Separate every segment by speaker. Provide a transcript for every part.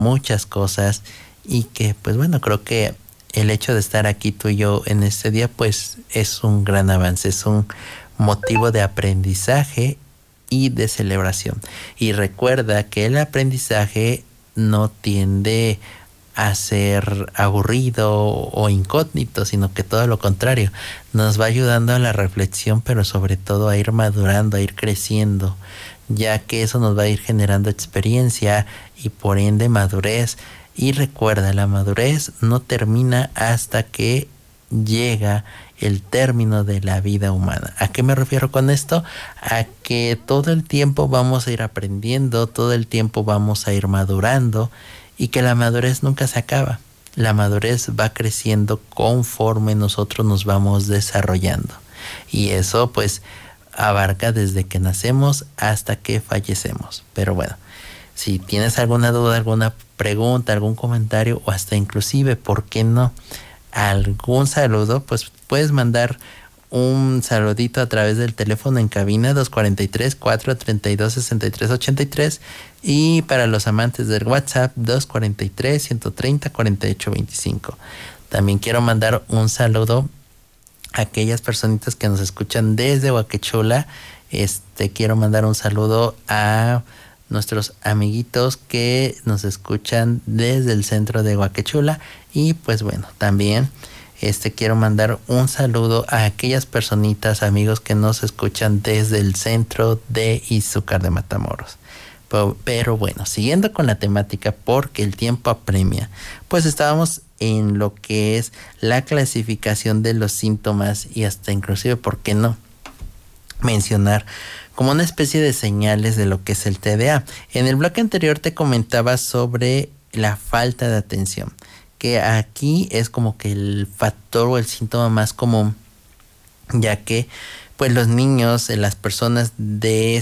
Speaker 1: muchas cosas y que pues bueno, creo que el hecho de estar aquí tú y yo en este día pues es un gran avance, es un motivo de aprendizaje y de celebración. Y recuerda que el aprendizaje no tiende a ser aburrido o incógnito, sino que todo lo contrario, nos va ayudando a la reflexión, pero sobre todo a ir madurando, a ir creciendo, ya que eso nos va a ir generando experiencia y por ende madurez. Y recuerda, la madurez no termina hasta que llega el término de la vida humana. ¿A qué me refiero con esto? A que todo el tiempo vamos a ir aprendiendo, todo el tiempo vamos a ir madurando y que la madurez nunca se acaba. La madurez va creciendo conforme nosotros nos vamos desarrollando. Y eso pues abarca desde que nacemos hasta que fallecemos. Pero bueno, si tienes alguna duda, alguna pregunta, algún comentario o hasta inclusive, ¿por qué no? Algún saludo, pues puedes mandar un saludito a través del teléfono en cabina 243-432-6383 y para los amantes del WhatsApp 243-130-4825. También quiero mandar un saludo a aquellas personitas que nos escuchan desde Huaquechula. Quiero mandar un saludo a nuestros amiguitos que nos escuchan desde el centro de Huaquechula y pues bueno, también quiero mandar un saludo a aquellas personitas, amigos que nos escuchan desde el centro de Izúcar de Matamoros. Pero bueno, siguiendo con la temática porque el tiempo apremia, pues estábamos en lo que es la clasificación de los síntomas y hasta inclusive, ¿por qué no?, mencionar como una especie de señales de lo que es el TDA. En el bloque anterior te comentaba sobre la falta de atención, que aquí es como que el factor o el síntoma más común, ya que pues los niños, las personas de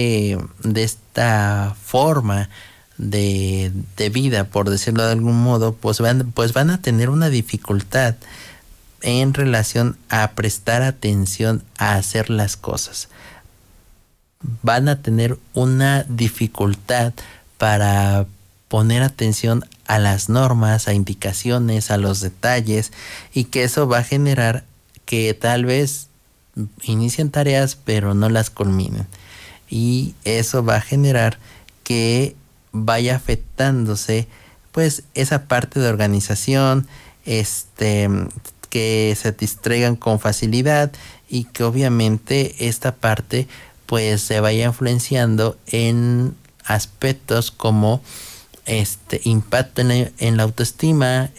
Speaker 1: esta forma de vida, por decirlo de algún modo, pues van a tener una dificultad en relación a prestar atención a hacer las cosas. Van a tener una dificultad para poner atención a las normas, a indicaciones, a los detalles, y que eso va a generar que tal vez inicien tareas pero no las culminen, y eso va a generar que vaya afectándose pues esa parte de organización, que se distraigan con facilidad y que obviamente esta parte pues se vaya influenciando en aspectos como impacto en la autoestima,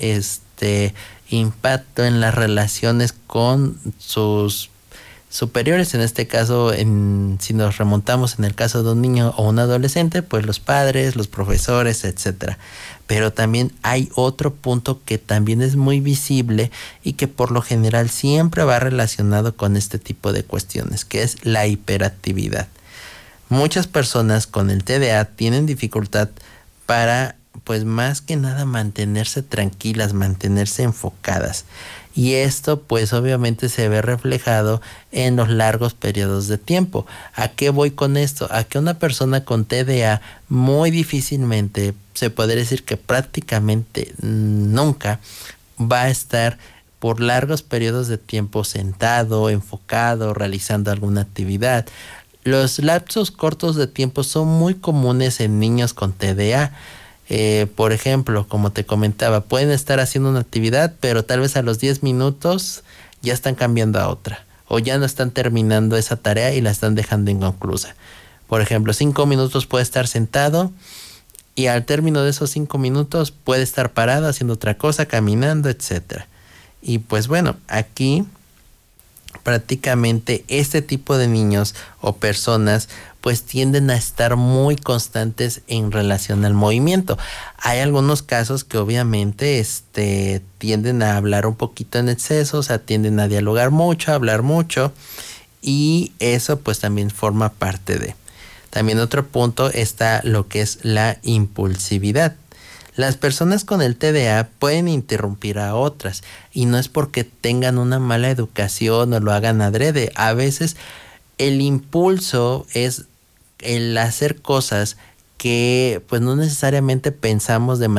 Speaker 1: impacto en las relaciones con sus superiores, en este caso, si nos remontamos en el caso de un niño o un adolescente, pues los padres, los profesores, etcétera. Pero también hay otro punto que también es muy visible y que por lo general siempre va relacionado con este tipo de cuestiones, que es la hiperactividad. Muchas personas con el TDA tienen dificultad para, pues más que nada, mantenerse tranquilas, mantenerse enfocadas. Y esto pues obviamente se ve reflejado en los largos periodos de tiempo. ¿A qué voy con esto? A que una persona con TDA muy difícilmente, se puede decir que prácticamente nunca, va a estar por largos periodos de tiempo sentado, enfocado, realizando alguna actividad. Los lapsos cortos de tiempo son muy comunes en niños con TDA. Por ejemplo, como te comentaba, pueden estar haciendo una actividad, pero tal vez a los 10 minutos ya están cambiando a otra, o ya no están terminando esa tarea y la están dejando inconclusa. Por ejemplo, 5 minutos puede estar sentado y al término de esos 5 minutos puede estar parado haciendo otra cosa, caminando, etcétera. Y pues bueno, aquí prácticamente este tipo de niños o personas pues tienden a estar muy constantes en relación al movimiento. Hay algunos casos que obviamente tienden a hablar un poquito en exceso, o sea, tienden a dialogar mucho, a hablar mucho, y eso pues también forma parte de. También otro punto está lo que es la impulsividad. Las personas con el TDA pueden interrumpir a otras y no es porque tengan una mala educación o lo hagan adrede. A veces el impulso es el hacer cosas que pues no necesariamente pensamos de